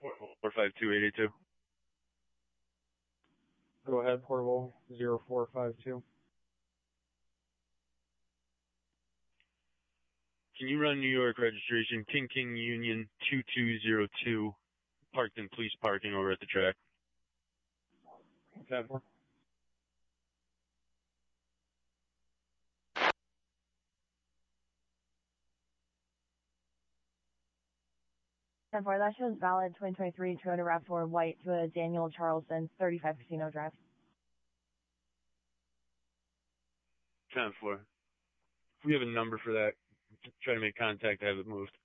452-882. Go ahead, portable 0452. Can you run New York registration, King Union 2202, parked in police parking over at the track? Okay, 4. And for that shows valid 2023 Toyota RAV4 white to a Daniel Charleston, 35 Casino Drive. 10-4. If we have a number for that, try to make contact to have it moved.